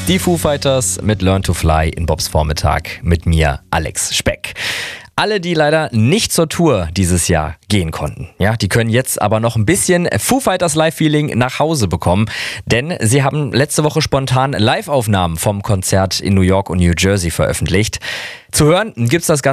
Die Foo Fighters mit Learn to Fly in Bobs Vormittag mit mir, Alex Speck. Alle, die leider nicht zur Tour dieses Jahr gehen konnten, ja, die können jetzt aber noch ein bisschen Foo Fighters Live-Feeling nach Hause bekommen, denn sie haben letzte Woche spontan Live-Aufnahmen vom Konzert in New York und New Jersey veröffentlicht. Zu hören gibt's das Ganze